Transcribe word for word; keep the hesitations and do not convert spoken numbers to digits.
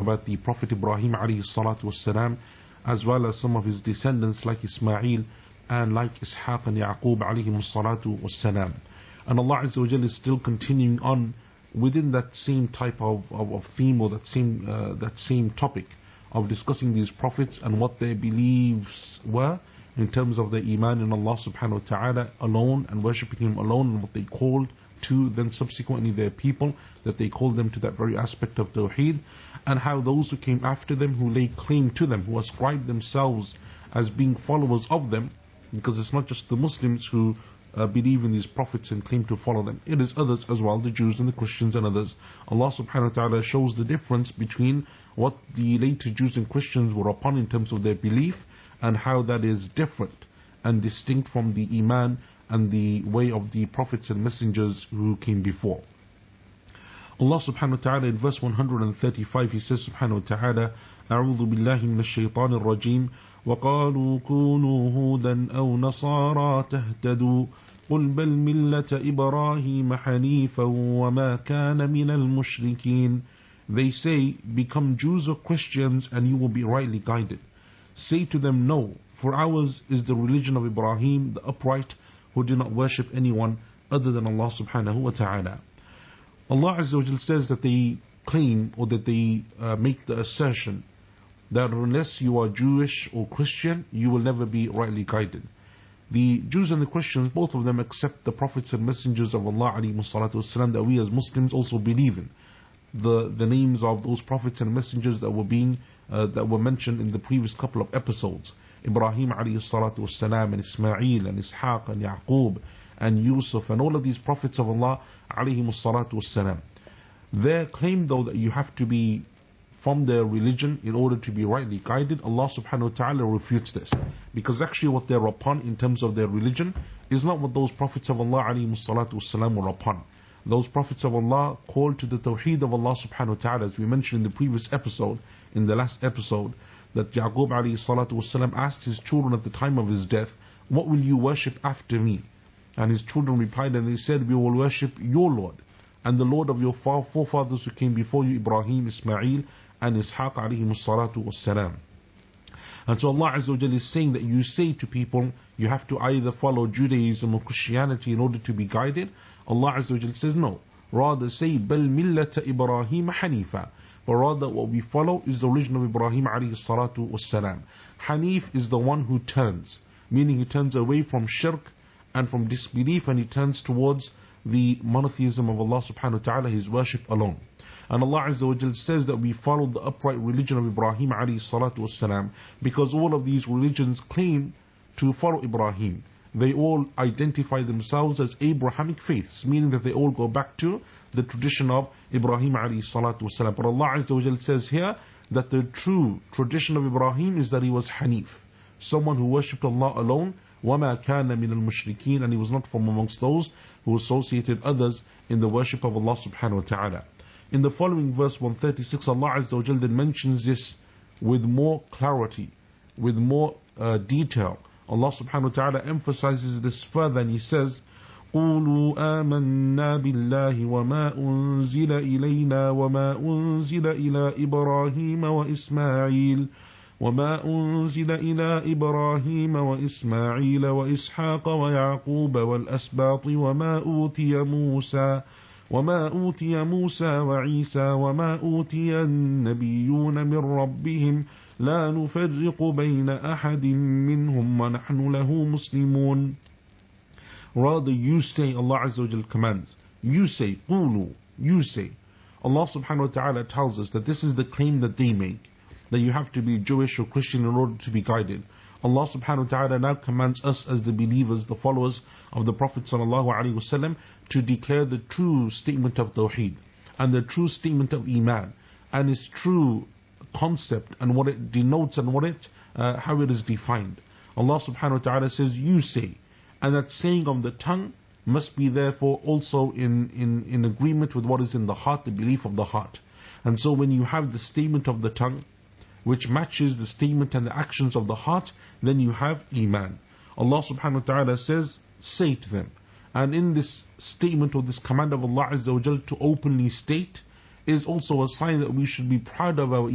about the Prophet Ibrahim alayhi salatu wassalam, as well as some of his descendants like Ismail and like Ishaq and Yaqub alayhi salatu wassalam. And Allah Azza wa Jalla is still continuing on within that same type of, of, of theme, or that same, uh, that same topic of discussing these prophets and what their beliefs were in terms of their iman in Allah subhanahu wa ta'ala alone and worshipping Him alone, and what they called to then subsequently their people, that they called them to that very aspect of Tawheed, and how those who came after them, who laid claim to them, who ascribed themselves as being followers of them, because it's not just the Muslims who uh, believe in these prophets and claim to follow them, it is others as well, the Jews and the Christians and others. Allah subhanahu wa ta'ala shows the difference between what the later Jews and Christians were upon in terms of their belief, and how that is different and distinct from the iman and the way of the prophets and messengers who came before. Allah subhanahu wa ta'ala in verse one hundred thirty-five, He says subhanahu wa ta'ala, أعوذ بالله من الشيطان الرجيم وقالوا كونوا هودا أو نصارى تهتدوا قل بل ملة إبراهيم حنيفا وما كان من المشركين. They say, become Jews or Christians and you will be rightly guided. Say to them, no, for ours is the religion of Ibrahim, the upright, who do not worship anyone other than Allah subhanahu wa ta'ala. Allah Azza wa Jal says that they claim, or that they uh, make the assertion that unless you are Jewish or Christian, you will never be rightly guided. The Jews and the Christians, both of them accept the prophets and messengers of Allah alayhi salatu wasalam, that we as Muslims also believe in. The, the names of those prophets and messengers that were being uh, that were mentioned in the previous couple of episodes, Ibrahim alayhi salatu wassalam, and Ismail and Ishaq and Yaqub and Yusuf, and all of these prophets of Allah alayhi salatu wassalam. Their claim though that you have to be from their religion in order to be rightly guided, Allah subhanahu wa ta'ala refutes this, because actually what they're upon in terms of their religion is not what those prophets of Allah alayhi salatu wassalam were upon. Those prophets of Allah called to the Tawheed of Allah subhanahu wa ta'ala, as we mentioned in the previous episode, in the last episode, that Yaqub alayhi salatu wasalam asked his children at the time of his death, what will you worship after me? And his children replied and they said, we will worship your Lord and the Lord of your forefathers who came before you, Ibrahim, Ismail and Ishaq alayhi salatu wasalam. And so Allah Azza wa Jalla is saying that you say to people, you have to either follow Judaism or Christianity in order to be guided. Allah Azza wa Jalla says no. Rather say, بَلْ مِلَّةَ إِبْرَاهِيمَ حَنِيفًا. But rather what we follow is the religion of Ibrahim alayhi salatu wassalam. Hanif is the one who turns, meaning he turns away from shirk and from disbelief, and he turns towards the monotheism of Allah subhanahu wa ta'ala, His worship alone. And Allah Azza wa Jalla says that we follow the upright religion of Ibrahim alayhi salatu wassalam, because all of these religions claim to follow Ibrahim. They all identify themselves as Abrahamic faiths, meaning that they all go back to the tradition of Ibrahim alayhi salatu wassalam. But Allah Azza wa Jalla says here that the true tradition of Ibrahim is that he was Hanif, someone who worshipped Allah alone, وَمَا كَانَ مِنَ الْمُشْرِكِينَ, and he was not from amongst those who associated others in the worship of Allah subhanahu wa ta'ala. In the following verse one thirty-six, Allah Azza wa Jalla then mentions this with more clarity, with more uh, detail. Allah subhanahu wa ta'ala emphasizes this further, and He says, قُولُوا آمَنَّا بِاللَّهِ وَمَا أُنزِلَ إِلَيْنَا وَمَا أُنزِلَ إِلَى إِبْرَاهِيمَ وَإِسْمَاعِيلَ وما أنزل إلى إبراهيم وإسماعيل وإسحاق ويعقوب والأسباط وما أوتي موسى وما أوتي موسى وعيسى وما أوتي النبيون من ربهم لا نفرق بين أحد منهم ونحن له مسلمون. Rather you say, Allah Azza wa Jal commands, you say, قولوا, you say. Allah subhanahu wa ta'ala tells us that this is the claim that they make, that you have to be Jewish or Christian in order to be guided. Allah subhanahu wa ta'ala now commands us as the believers, the followers of the Prophet sallallahu alaihi wasallam, to declare the true statement of Tawheed and the true statement of Iman and its true concept and what it denotes and what it, uh, how it is defined. Allah subhanahu wa ta'ala says, you say, and that saying of the tongue must be therefore also in, in, in agreement with what is in the heart, the belief of the heart. And so when you have the statement of the tongue which matches the statement and the actions of the heart, then you have Iman. Allah subhanahu wa ta'ala says, say to them. And in this statement or this command of Allah Azza wa Jal to openly state is also a sign that we should be proud of our